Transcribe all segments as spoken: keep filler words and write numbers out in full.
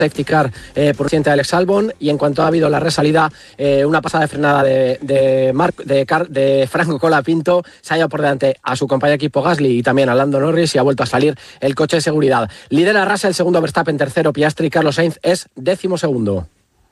safety car eh, por presidente Alex Albon, y en cuanto ha habido la resalida, eh, una pasada de frenada de, de, Mar, de, Car, de Franco Colapinto, se ha llevado por delante a su compañero de equipo Gasly y también a Lando Norris, y ha vuelto a salir el coche de seguridad. Lidera Russell, segundo Verstappen, tercero Piastri, Carlos Sainz es décimo segundo.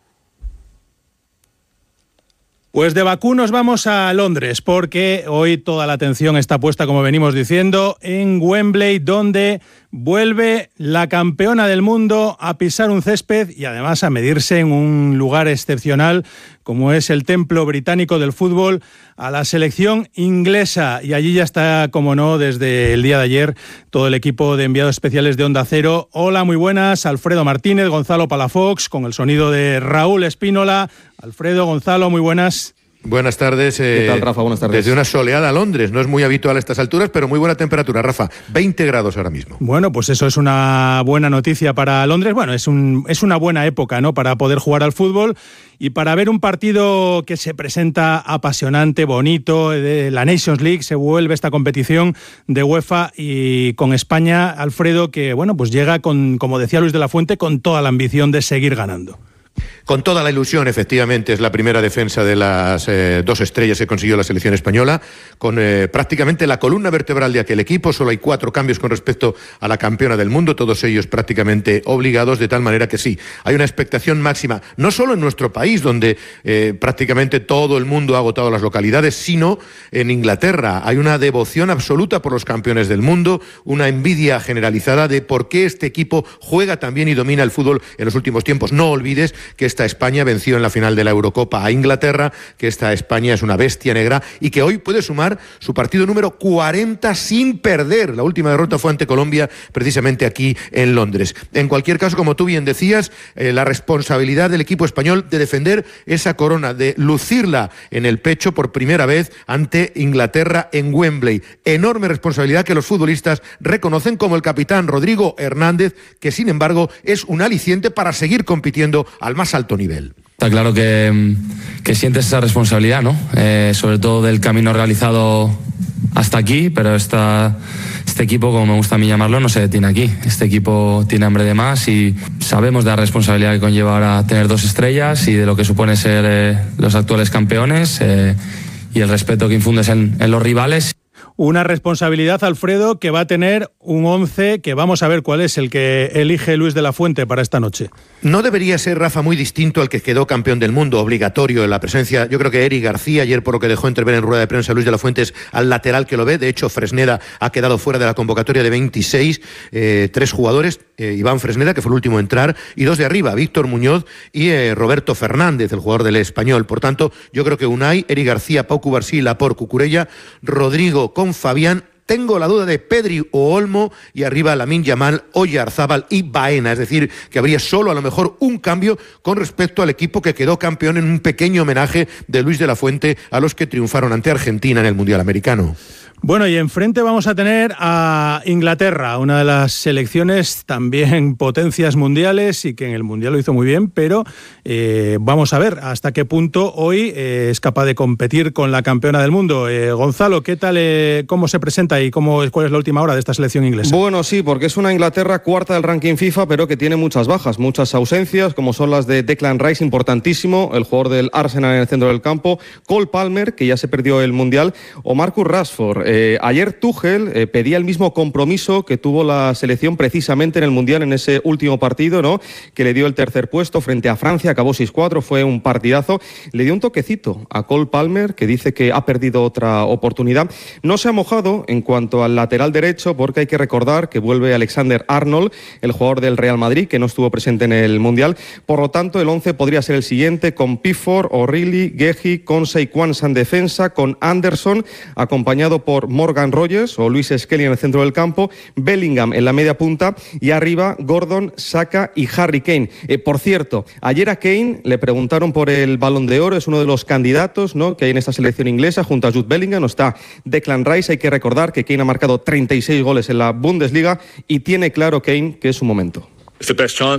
Pues de Bakú nos vamos a Londres, porque hoy toda la atención está puesta, como venimos diciendo, en Wembley, donde vuelve la campeona del mundo a pisar un césped y además a medirse en un lugar excepcional como es el templo británico del fútbol, a la selección inglesa. Y allí ya está, como no, desde el día de ayer, todo el equipo de enviados especiales de Onda Cero. Hola, muy buenas. Alfredo Martínez, Gonzalo Palafox, con el sonido de Raúl Espínola. Alfredo, Gonzalo, muy buenas. Buenas tardes. Eh, ¿Qué tal, Rafa? Buenas tardes. Desde una soleada Londres. No es muy habitual a estas alturas, pero muy buena temperatura, Rafa. veinte grados ahora mismo. Bueno, pues eso es una buena noticia para Londres. Bueno, es, un, es una buena época, ¿no?, para poder jugar al fútbol y para ver un partido que se presenta apasionante, bonito. De la Nations League se vuelve esta competición de UEFA, y con España, Alfredo, que bueno, pues llega con, como decía Luis de la Fuente, con toda la ambición de seguir ganando. Con toda la ilusión, efectivamente, es la primera defensa de las eh, dos estrellas que consiguió la selección española, con eh, prácticamente la columna vertebral de aquel equipo. Solo hay cuatro cambios con respecto a la campeona del mundo, todos ellos prácticamente obligados, de tal manera que sí, hay una expectación máxima, no solo en nuestro país, donde eh, prácticamente todo el mundo ha agotado las localidades, sino en Inglaterra. Hay una devoción absoluta por los campeones del mundo, una envidia generalizada de por qué este equipo juega tan bien y domina el fútbol en los últimos tiempos. No olvides que esta España venció en la final de la Eurocopa a Inglaterra, que esta España es una bestia negra y que hoy puede sumar su partido número cuarenta sin perder. La última derrota fue ante Colombia, precisamente aquí en Londres. En cualquier caso, como tú bien decías, eh, la responsabilidad del equipo español de defender esa corona, de lucirla en el pecho por primera vez ante Inglaterra en Wembley. Enorme responsabilidad que los futbolistas reconocen, como el capitán Rodrigo Hernández, que sin embargo es un aliciente para seguir compitiendo al más alto nivel. Está claro que, que sientes esa responsabilidad, ¿no? Eh, sobre todo del camino realizado hasta aquí, pero esta, este equipo, como me gusta a mí llamarlo, no se detiene aquí. Este equipo tiene hambre de más y sabemos de la responsabilidad que conlleva ahora tener dos estrellas y de lo que supone ser eh, los actuales campeones eh, y el respeto que infundes en, en los rivales. Una responsabilidad, Alfredo, que va a tener un once que vamos a ver cuál es el que elige Luis de la Fuente para esta noche. No debería ser, Rafa, muy distinto al que quedó campeón del mundo, obligatorio en la presencia. Yo creo que Eric García, ayer por lo que dejó entrever en rueda de prensa Luis de la Fuente, es al lateral que lo ve. De hecho, Fresneda ha quedado fuera de la convocatoria de veintiséis. Eh, tres jugadores, eh, Iván Fresneda, que fue el último a entrar, y dos de arriba, Víctor Muñoz y eh, Roberto Fernández, el jugador del Español. Por tanto, yo creo que Unai, Eric García, Pau Cubarsí, Laporte, Cucurella, Rodrigo con Fabián. Tengo la duda de Pedri o Olmo, y arriba Lamine Yamal, Oyarzábal y Baena. Es decir, que habría solo a lo mejor un cambio con respecto al equipo que quedó campeón, en un pequeño homenaje de Luis de la Fuente a los que triunfaron ante Argentina en el Mundial Americano. Bueno, y enfrente vamos a tener a Inglaterra, una de las selecciones también potencias mundiales y que en el Mundial lo hizo muy bien, pero eh, vamos a ver hasta qué punto hoy eh, es capaz de competir con la campeona del mundo. Eh, Gonzalo, ¿qué tal, eh, cómo se presenta y cómo, cuál es la última hora de esta selección inglesa? Bueno, sí, porque es una Inglaterra cuarta del ranking FIFA, pero que tiene muchas bajas, muchas ausencias, como son las de Declan Rice, importantísimo, el jugador del Arsenal en el centro del campo, Cole Palmer, que ya se perdió el Mundial, o Marcus Rashford. Eh, ayer Tuchel eh, pedía el mismo compromiso que tuvo la selección precisamente en el Mundial, en ese último partido, ¿no?, que le dio el tercer puesto frente a Francia, acabó seis cuatro, fue un partidazo. Le dio un toquecito a Cole Palmer, que dice que ha perdido otra oportunidad. No se ha mojado en cuanto al lateral derecho, porque hay que recordar que vuelve Alexander Arnold, el jugador del Real Madrid, que no estuvo presente en el Mundial. Por lo tanto, el once podría ser el siguiente, con Pickford, O'Reilly, Guehi, Konsa y Quansah en defensa, con Anderson, acompañado por Morgan Rogers o Luis Skelly en el centro del campo, Bellingham en la media punta y arriba Gordon, Saka y Harry Kane. Eh, por cierto, ayer a Kane le preguntaron por el Balón de Oro, es uno de los candidatos, ¿no?, que hay en esta selección inglesa, junto a Jude Bellingham. No está Declan Rice. Hay que recordar que Kane ha marcado treinta y seis goles en la Bundesliga y tiene claro Kane que es su momento. Es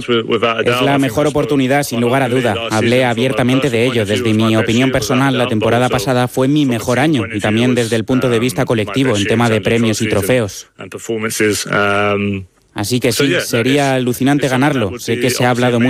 la mejor oportunidad, sin lugar a duda. Hablé abiertamente de ello. Desde mi opinión personal, la temporada pasada fue mi mejor año, y también desde el punto de vista colectivo, en tema de premios y trofeos. Así que sí, sería alucinante ganarlo. Sé que se ha hablado mucho